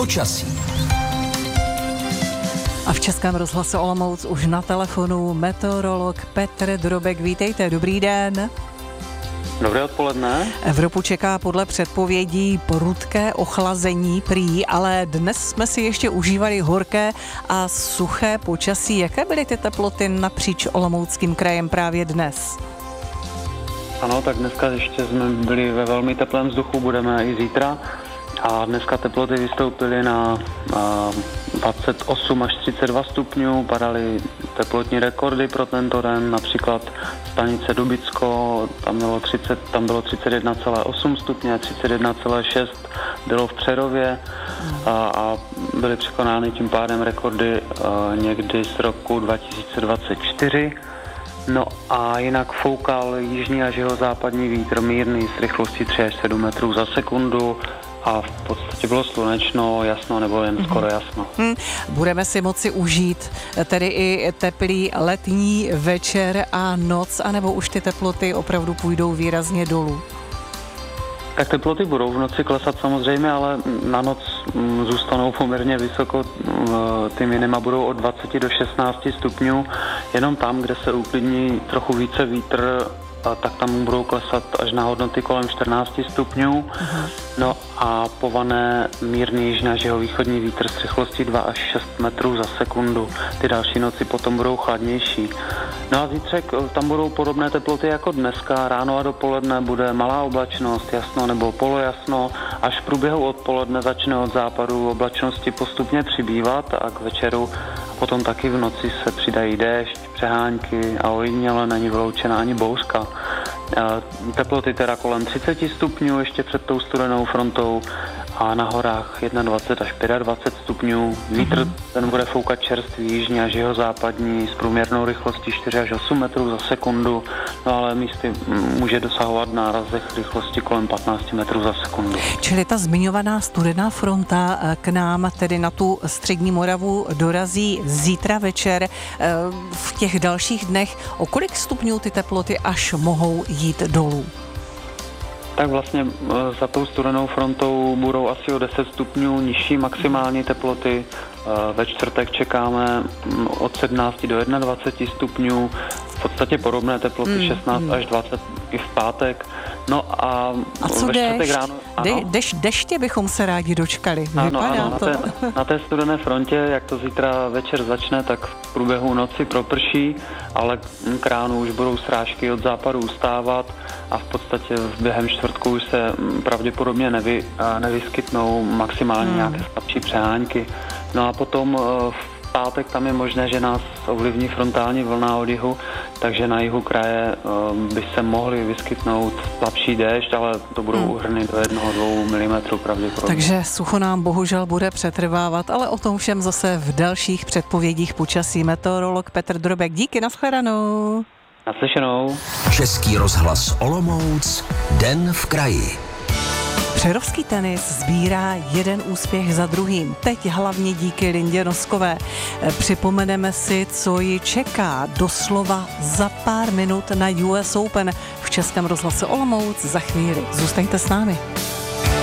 Počasí. A v Českém rozhlase Olomouc už na telefonu meteorolog Petr Drobek. Vítejte, dobrý den. Dobré odpoledne. Evropu čeká podle předpovědí prudké ochlazení prý, ale dnes jsme si ještě užívali horké a suché počasí. Jaké byly ty teploty napříč Olomouckým krajem právě dnes? Ano, tak dneska ještě jsme byli ve velmi teplém vzduchu, budeme i zítra. A dneska teploty vystoupily na 28 až 32 stupňů, padaly teplotní rekordy pro tento den, například stanice Dubicko, tam bylo 31,8 stupně, 31,6 bylo v Přerově a byly překonány tím pádem rekordy někdy z roku 2024. No a jinak foukal jižní až jihozápadní vítr mírný s rychlostí 3 až 7 metrů za sekundu. A v podstatě bylo slunečno, jasno nebo jen skoro jasno. Budeme si moci užít tedy i teplý letní večer a noc, anebo už ty teploty opravdu půjdou výrazně dolů? Tak teploty budou v noci klesat samozřejmě, ale na noc zůstanou poměrně vysoko. Ty minima budou od 20 do 16 stupňů. Jenom tam, kde se uklidní trochu více vítr, tak tam budou klesat až na hodnoty kolem 14 stupňů. No a pované mírný jižní až jihovýchodní vítr s rychlostí 2 až 6 metrů za sekundu. Ty další noci potom budou chladnější. No a zítřek tam budou podobné teploty jako dneska. Ráno a dopoledne bude malá oblačnost, jasno nebo polojasno. Až v průběhu odpoledne začne od západu oblačnosti postupně přibývat a k večeru a potom taky v noci se přidají déšť, přehánky a ojediněle není vyloučena ani bouřka. Teploty teda kolem 30 stupňů ještě před tou studenou frontou a na horách 21 až 25 stupňů. Vítr ten bude foukat čerstvý jižní až jihozápadní s průměrnou rychlostí 4 až 8 metrů za sekundu, no ale místy může dosahovat na nárazech rychlosti kolem 15 metrů za sekundu. Čili ta zmiňovaná studená fronta k nám tedy na tu střední Moravu dorazí zítra večer. V těch dalších dnech o kolik stupňů ty teploty až mohou jít dolů? Tak vlastně za tou studenou frontou budou asi o 10 stupňů nižší maximální teploty. Ve čtvrtek čekáme od 17 do 21 stupňů. V podstatě podobné teploty 16 až 20 i v pátek. No a co ve čtvrtek ráno... Deště bychom se rádi dočkali. Ano, na té studené frontě, jak to zítra večer začne, tak v průběhu noci proprší, ale k ránu už budou srážky od západu ustávat a v podstatě během čtvrtku už se pravděpodobně nevyskytnou maximálně nějaké slabší přehánky. No a potom v pátek tam je možné, že nás ovlivní frontální vlna od jihu, takže na jihu kraje by se mohly vyskytnout slabší déšť, ale to budou úhrny do 1-2 mm pravděpodobně. Takže sucho nám bohužel bude přetrvávat, ale o tom všem zase v dalších předpovědích počasí. Meteorolog Petr Drobek. Díky, nashledanou. Naslyšenou. Český rozhlas Olomouc, Den v kraji. Přerovský tenis sbírá jeden úspěch za druhým. Teď hlavně díky Lindě Noskové. Připomeneme si, co ji čeká doslova za pár minut na US Open v Českém rozhlase Olomouc za chvíli. Zůstaňte s námi.